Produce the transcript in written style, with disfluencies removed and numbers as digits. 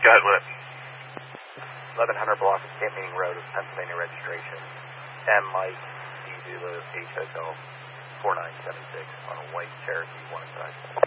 Go ahead with it. 1100 block of Camp Meeting Road with Pennsylvania registration. M. Mike, D. Zulu, H. Hotel, 4976 on a white Cherokee 1 side.